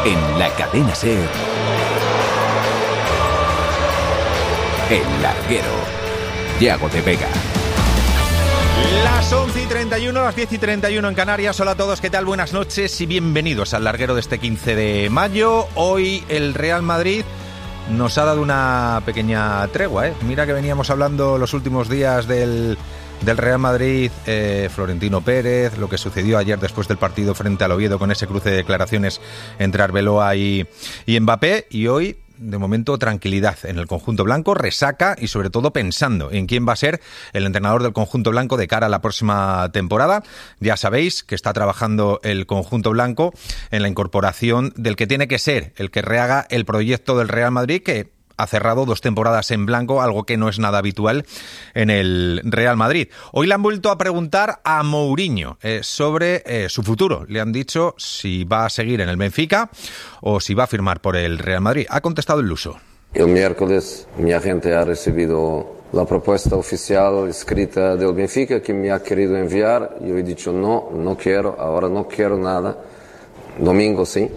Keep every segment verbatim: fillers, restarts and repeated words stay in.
En la cadena SER, El Larguero, Yago de Vega. Las once y treinta y uno, las diez y treinta y uno en Canarias. Hola a todos, ¿qué tal? Buenas noches y bienvenidos al Larguero de este quince de mayo. Hoy el Real Madrid nos ha dado una pequeña tregua, ¿eh? Mira que veníamos hablando los últimos días del, del Real Madrid, eh, Florentino Pérez, lo que sucedió ayer después del partido frente al Oviedo con ese cruce de declaraciones entre Arbeloa y, y Mbappé, y hoy, de momento, tranquilidad en el conjunto blanco, resaca y sobre todo pensando en quién va a ser el entrenador del conjunto blanco de cara a la próxima temporada. Ya sabéis que está trabajando el conjunto blanco en la incorporación del que tiene que ser el que rehaga el proyecto del Real Madrid, que ha cerrado dos temporadas en blanco, algo que no es nada habitual en el Real Madrid. Hoy le han vuelto a preguntar a Mourinho eh, sobre eh, su futuro. Le han dicho si va a seguir en el Benfica o si va a firmar por el Real Madrid. Ha contestado el luso. El miércoles mi agente ha recibido la propuesta oficial escrita del Benfica que me ha querido enviar. Yo he dicho no, no quiero, ahora no quiero nada. Domingo sí.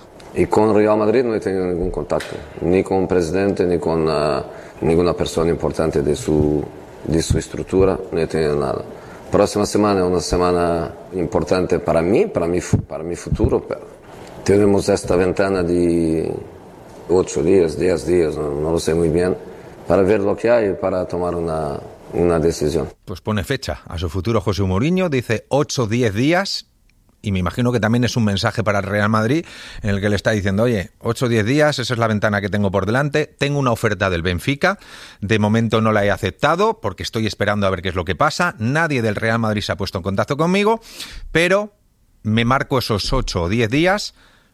Y con Real Madrid no he tenido ningún contacto, ni con el presidente, ni con uh, ninguna persona importante de su, de su estructura, no he tenido nada. Próxima semana es una semana importante para mí, para mi, para mi futuro. Pero tenemos esta ventana de ocho días, diez días, no, no lo sé muy bien, para ver lo que hay y para tomar una, una decisión. Pues pone fecha a su futuro José Mourinho, dice ocho o diez días. Y me imagino que también es un mensaje para el Real Madrid en el que le está diciendo, oye, ocho o diez días, esa es la ventana que tengo por delante, tengo una oferta del Benfica, de momento no la he aceptado porque estoy esperando a ver qué es lo que pasa, nadie del Real Madrid se ha puesto en contacto conmigo, pero me marco esos ocho o diez días.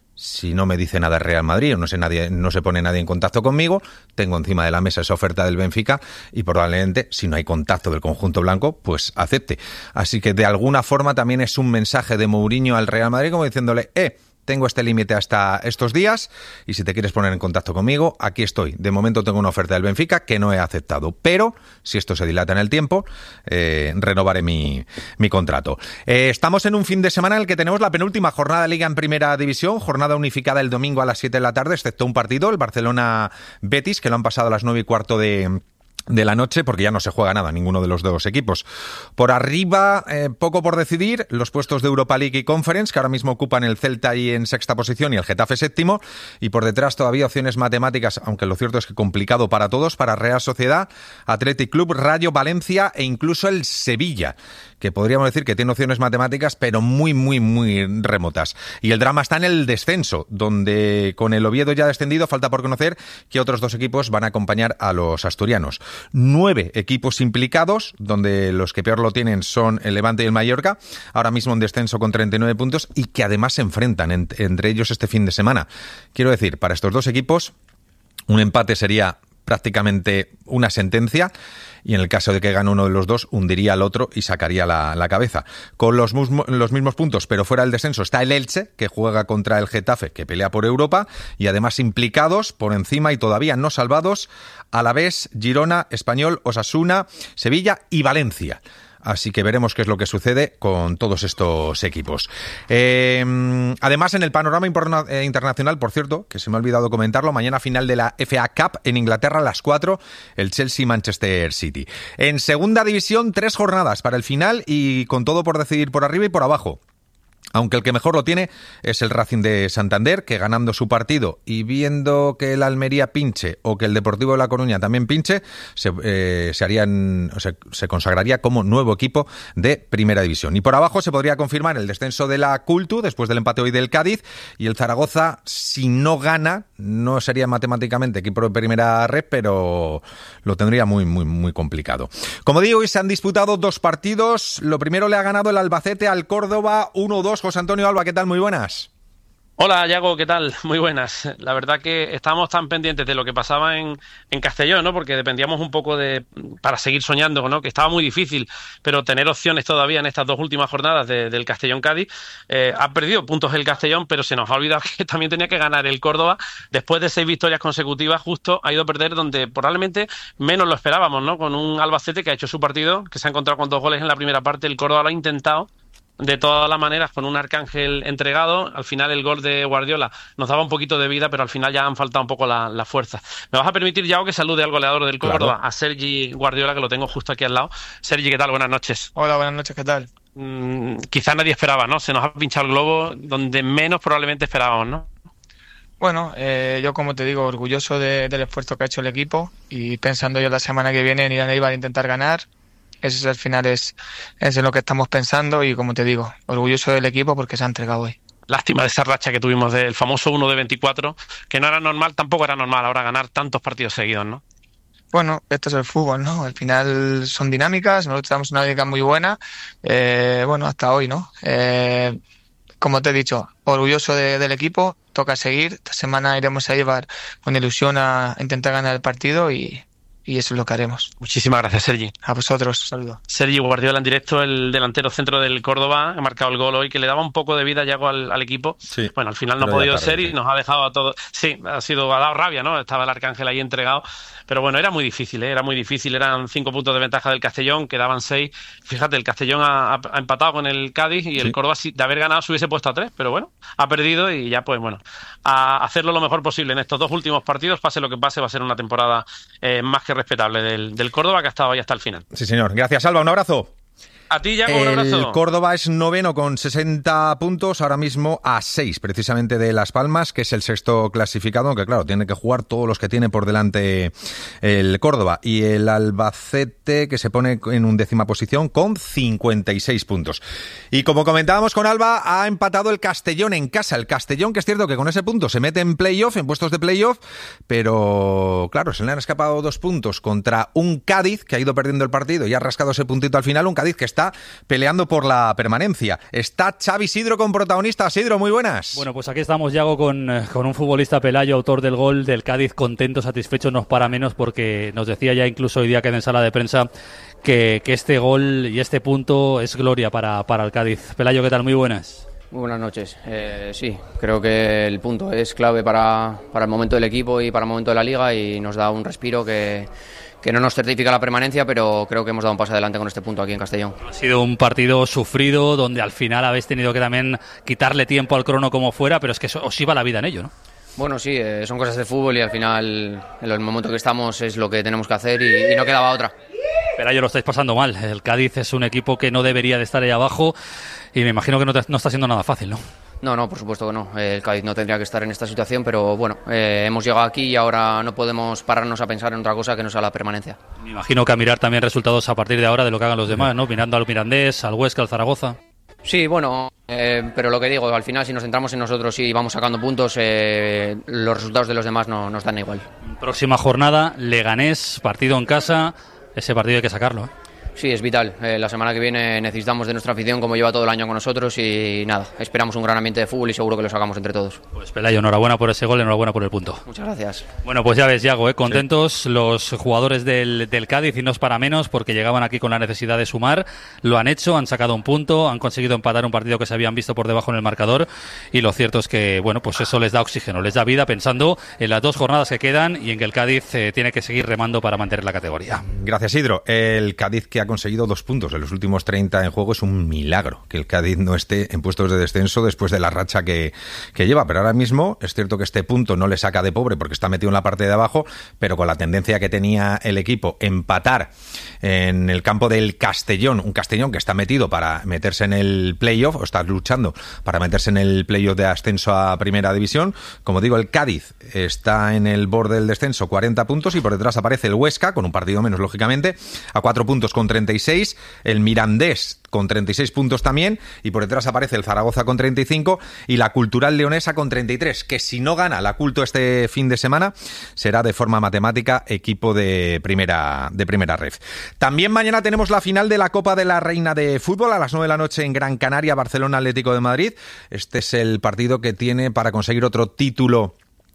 Si no me dice nada el Real Madrid o no, sé nadie, no se pone nadie en contacto conmigo, tengo encima de la mesa esa oferta del Benfica y probablemente, si no hay contacto del conjunto blanco, pues acepte. Así que de alguna forma también es un mensaje de Mourinho al Real Madrid como diciéndole, eh, tengo este límite hasta estos días y si te quieres poner en contacto conmigo, aquí estoy. De momento tengo una oferta del Benfica que no he aceptado, pero si esto se dilata en el tiempo, eh, renovaré mi, mi contrato. Eh, estamos en un fin de semana en el que tenemos la penúltima jornada de Liga en Primera División, jornada unificada el domingo a las siete de la tarde, excepto un partido, el Barcelona-Betis, que lo han pasado a las nueve y cuarto de... de la noche, porque ya no se juega nada, ninguno de los dos equipos. Por arriba, eh, poco por decidir, los puestos de Europa League y Conference, que ahora mismo ocupan el Celta y en sexta posición y el Getafe séptimo, y por detrás todavía opciones matemáticas, aunque lo cierto es que complicado para todos, para Real Sociedad, Athletic Club, Rayo, Valencia e incluso el Sevilla, que podríamos decir que tiene opciones matemáticas, pero muy, muy, muy remotas. Y el drama está en el descenso, donde con el Oviedo ya descendido, falta por conocer que otros dos equipos van a acompañar a los asturianos. Nueve equipos implicados, donde los que peor lo tienen son el Levante y el Mallorca, ahora mismo en descenso con treinta y nueve puntos y que además se enfrentan en, entre ellos este fin de semana. Quiero decir, para estos dos equipos, un empate sería prácticamente una sentencia y en el caso de que gane uno de los dos hundiría al otro y sacaría la, la cabeza. Con los, musmo, los mismos puntos pero fuera del descenso está el Elche, que juega contra el Getafe, que pelea por Europa, y además implicados por encima y todavía no salvados Alavés, Girona, Español, Osasuna, Sevilla y Valencia. Así que veremos qué es lo que sucede con todos estos equipos. Eh, además, en el panorama internacional, por cierto, que se me ha olvidado comentarlo, mañana final de la F A Cup en Inglaterra a las cuatro, el Chelsea-Manchester City. En segunda división, tres jornadas para el final y con todo por decidir por arriba y por abajo. Aunque el que mejor lo tiene es el Racing de Santander, que ganando su partido y viendo que el Almería pinche o que el Deportivo de La Coruña también pinche, se, eh, se, harían, se, se consagraría como nuevo equipo de Primera División. Y por abajo se podría confirmar el descenso de la Cultu después del empate hoy del Cádiz, y el Zaragoza, si no gana, no sería matemáticamente equipo de Primera Red, pero lo tendría muy, muy, muy complicado. Como digo, hoy se han disputado dos partidos. Lo primero le ha ganado el Albacete al Córdoba uno dos. José Antonio Alba, ¿qué tal? Muy buenas. Hola, Yago, ¿qué tal? Muy buenas. La verdad que estábamos tan pendientes de lo que pasaba en, en Castellón, ¿no? Porque dependíamos un poco de, para seguir soñando, ¿no? Que estaba muy difícil, pero tener opciones todavía en estas dos últimas jornadas de, del Castellón-Cádiz. Eh, ha perdido puntos el Castellón, pero se nos ha olvidado que también tenía que ganar el Córdoba. Después de seis victorias consecutivas, justo ha ido a perder donde probablemente menos lo esperábamos, ¿no? Con un Albacete que ha hecho su partido, que se ha encontrado con dos goles en la primera parte. El Córdoba lo ha intentado, de todas las maneras con un Arcángel entregado. Al final el gol de Guardiola nos daba un poquito de vida, pero al final ya han faltado un poco las la fuerzas. Me vas a permitir, Yago, que salude al goleador del Córdoba, claro, a Sergi Guardiola, que lo tengo justo aquí al lado. Sergi, ¿qué tal? Buenas noches. Hola, buenas noches, ¿qué tal? Mm, quizás nadie esperaba, ¿no? Se nos ha pinchado el globo donde menos probablemente esperábamos, ¿no? Bueno, eh, yo como te digo, orgulloso de, del esfuerzo que ha hecho el equipo y pensando yo la semana que viene en ir a Eibar a intentar ganar. Eso al final es, es en lo que estamos pensando y como te digo, orgulloso del equipo porque se ha entregado hoy. Lástima de esa racha que tuvimos del famoso uno de veinticuatro, que no era normal, tampoco era normal ahora ganar tantos partidos seguidos, ¿no? Bueno, esto es el fútbol, ¿no? Al final son dinámicas, nosotros tenemos una dinámica muy buena, eh, bueno, hasta hoy, ¿no? Eh, como te he dicho, orgulloso de, del equipo, toca seguir, esta semana iremos a Eibar con ilusión a intentar ganar el partido y... y eso es lo que haremos. Muchísimas gracias, Sergi. A vosotros, saludos. Sergi Guardiola en directo, el delantero centro del Córdoba, ha marcado el gol hoy, que le daba un poco de vida ya al, al equipo. Sí, bueno, al final no ha podido tarde, ser y sí. nos ha dejado a todos... Sí, ha sido, ha dado rabia, ¿no? Estaba el Arcángel ahí entregado. Pero bueno, era muy difícil, ¿eh? Era muy difícil. Eran cinco puntos de ventaja del Castellón, quedaban seis. Fíjate, el Castellón ha, ha empatado con el Cádiz y sí. el Córdoba, de haber ganado, se hubiese puesto a tres. Pero bueno, ha perdido y ya, pues bueno, a hacerlo lo mejor posible en estos dos últimos partidos. Pase lo que pase, va a ser una temporada eh, más que respetable del, del Córdoba, que ha estado ahí hasta el final. Sí, señor. Gracias, Alba. Un abrazo. A ti, Yago, un abrazo. El Córdoba es noveno con sesenta puntos, ahora mismo a seis precisamente de Las Palmas, que es el sexto clasificado, aunque claro, tiene que jugar todos los que tiene por delante el Córdoba. Y el Albacete, que se pone en undécima posición con cincuenta y seis puntos. Y como comentábamos con Alba, ha empatado el Castellón en casa. El Castellón, que es cierto que con ese punto se mete en playoff, en puestos de playoff, pero claro, se le han escapado dos puntos contra un Cádiz, que ha ido perdiendo el partido y ha rascado ese puntito al final, un Cádiz que está peleando por la permanencia. Está Xavi Sidro con protagonista. Sidro, muy buenas. Bueno, pues aquí estamos, Yago, con, con un futbolista Pelayo, autor del gol del Cádiz, contento, satisfecho, no para menos, porque nos decía ya incluso hoy día que en sala de prensa que, que este gol y este punto es gloria para, para el Cádiz. Pelayo, ¿qué tal? Muy buenas. Muy buenas noches. Eh, sí, creo que el punto es clave para, para el momento del equipo y para el momento de la Liga y nos da un respiro que... que no nos certifica la permanencia, pero creo que hemos dado un paso adelante con este punto aquí en Castellón. Ha sido un partido sufrido, donde al final habéis tenido que también quitarle tiempo al crono como fuera, pero es que os iba la vida en ello, ¿no? Bueno, sí, eh, son cosas de fútbol y al final, en el momento que estamos, es lo que tenemos que hacer y, y no quedaba otra. Pero yo lo estáis pasando mal. El Cádiz es un equipo que no debería de estar ahí abajo y me imagino que no, te, no está siendo nada fácil, ¿no? No, no, por supuesto que no. El Cádiz no tendría que estar en esta situación, pero bueno, eh, hemos llegado aquí y ahora no podemos pararnos a pensar en otra cosa que no sea la permanencia. Me imagino que a mirar también resultados a partir de ahora de lo que hagan los demás, ¿no? Mirando al Mirandés, al Huesca, al Zaragoza. Sí, bueno, eh, pero lo que digo, al final si nos centramos en nosotros y vamos sacando puntos, eh, los resultados de los demás no nos dan igual. Próxima jornada, Leganés, partido en casa, ese partido hay que sacarlo, ¿eh? Sí, es vital. Eh, la semana que viene necesitamos de nuestra afición como lleva todo el año con nosotros y nada, esperamos un gran ambiente de fútbol y seguro que lo sacamos entre todos. Pues Pelayo, enhorabuena por ese gol, enhorabuena por el punto. Muchas gracias. Bueno, pues ya ves, Yago, ¿eh? Contentos sí. Los jugadores del, del Cádiz y no es para menos porque llegaban aquí con la necesidad de sumar, lo han hecho, han sacado un punto, han conseguido empatar un partido que se habían visto por debajo en el marcador y lo cierto es que, bueno, pues eso les da oxígeno, les da vida pensando en las dos jornadas que quedan y en que el Cádiz eh, tiene que seguir remando para mantener la categoría. Gracias, Sidro. El Cádiz que ha conseguido dos puntos en los últimos treinta en juego, es un milagro que el Cádiz no esté en puestos de descenso después de la racha que, que lleva, pero ahora mismo es cierto que este punto no le saca de pobre porque está metido en la parte de abajo, pero con la tendencia que tenía el equipo empatar en el campo del Castellón, un Castellón que está metido para meterse en el playoff o está luchando para meterse en el playoff de ascenso a Primera División. Como digo, el Cádiz está en el borde del descenso, cuarenta puntos, y por detrás aparece el Huesca con un partido menos, lógicamente, a cuatro puntos con treinta y seis, el Mirandés con treinta y seis puntos también, y por detrás aparece el Zaragoza con treinta y cinco y la Cultural Leonesa con treinta y tres, que si no gana la Culto este fin de semana será de forma matemática equipo de primera de primera ref. También mañana tenemos la final de la Copa de la Reina de Fútbol a las nueve de la noche en Gran Canaria, Barcelona Atlético de Madrid. Este es el partido que tiene para conseguir otro título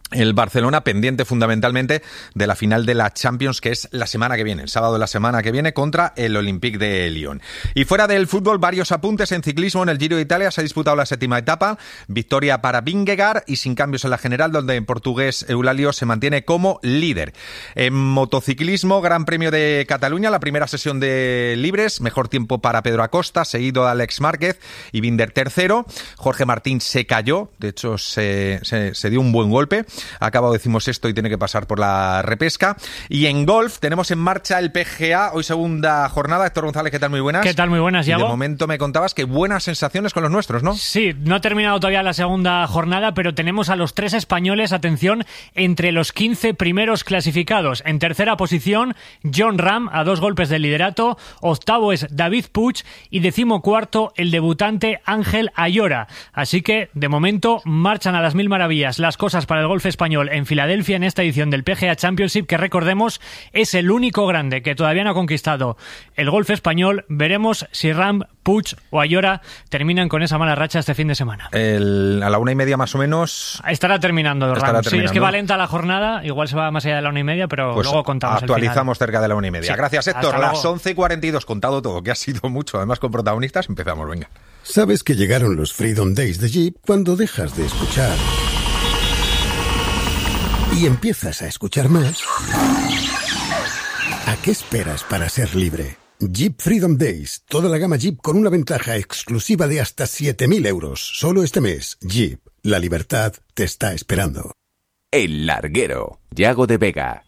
el Barcelona, pendiente fundamentalmente de la final de la Champions, que es la semana que viene, el sábado de la semana que viene, contra el Olympique de Lyon. Y fuera del fútbol, varios apuntes en ciclismo. En el Giro de Italia se ha disputado la séptima etapa, victoria para Vingegaard y sin cambios en la general, donde el portugués Eulalio se mantiene como líder. En motociclismo, Gran Premio de Cataluña, la primera sesión de libres, mejor tiempo para Pedro Acosta, seguido de Alex Márquez y Binder tercero. Jorge Martín se cayó, de hecho se, se, se dio un buen golpe. Ha acabado decimosexto y tiene que pasar por la repesca. Y en golf tenemos en marcha el P G A, hoy segunda jornada. Héctor González, ¿qué tal? Muy buenas. ¿Qué tal? Muy buenas, Iago. Y de momento me contabas que buenas sensaciones con los nuestros, ¿no? Sí, no ha terminado todavía la segunda jornada, pero tenemos a los tres españoles, atención, entre los quince primeros clasificados. En tercera posición, Jon Rahm, a dos golpes del liderato. Octavo es David Puig y decimocuarto el debutante Ángel Ayora. Así que, de momento, marchan a las mil maravillas las cosas para el golf español en Filadelfia en esta edición del P G A Championship, que recordemos es el único grande que todavía no ha conquistado el golf español. Veremos si Rahm, Puig o Ayora terminan con esa mala racha este fin de semana. El, a la una y media más o menos estará terminando Rahm. Estará sí, terminando. Es que va lenta la jornada, igual se va más allá de la una y media, pero pues luego contamos actualizamos el final. Cerca de la una y media. Sí. Gracias, Héctor. Hasta Las luego. once y cuarenta y dos, contado todo, que ha sido mucho, además con protagonistas. Empezamos, venga. Sabes que llegaron los Freedom Days de Jeep cuando dejas de escuchar y empiezas a escuchar más. ¿A qué esperas para ser libre? Jeep Freedom Days, toda la gama Jeep con una ventaja exclusiva de hasta siete mil euros. Solo este mes. Jeep, la libertad te está esperando. El Larguero, Yago de Vega.